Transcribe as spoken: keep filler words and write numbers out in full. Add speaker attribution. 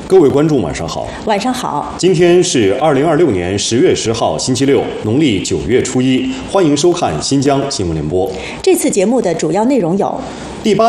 Speaker 1: 各位观众，晚上好。
Speaker 2: 晚上好。
Speaker 1: 今天是二零二六年十月十号，星期六，农历九月初一。欢迎收看新疆新闻联播。
Speaker 2: 这次节目的主要内容有：
Speaker 1: 第八